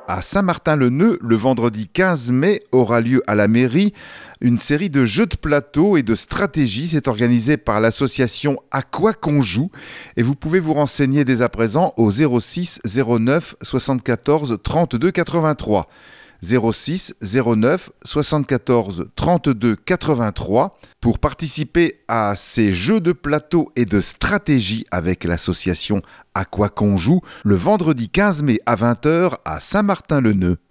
à Saint-Martin-le-Neu, le vendredi 15 mai, aura lieu à la mairie une série de jeux de plateau et de stratégie. C'est organisé par l'association À quoi qu'on joue et vous pouvez vous renseigner dès à présent au 06 09 74 32 83. 06 09 74 32 83 pour participer à ces jeux de plateau et de stratégie avec l'association À quoi qu'on joue le vendredi 15 mai à 20h à Saint-Martin-le-Neu.